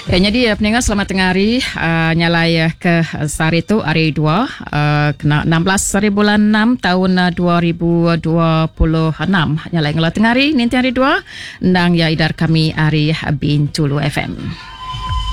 Ya, jadi pendengar selamat tengah hari. Nyalai ke sehari tu hari 2 kena 16 hari bulan 6 tahun 2026. Nyalai ngelah tengah hari nanti hari 2 ndang ya idar kami hari Bintulu FM.